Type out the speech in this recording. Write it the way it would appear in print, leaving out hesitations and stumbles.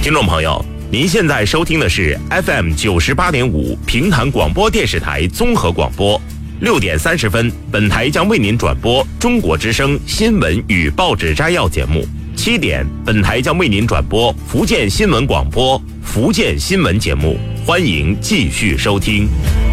听众朋友，您现在收听的是 FM 98.5平潭广播电视台综合广播。6点30分，本台将为您转播中国之声新闻与报纸摘要节目。7点，本台将为您转播福建新闻广播福建新闻节目，欢迎继续收听。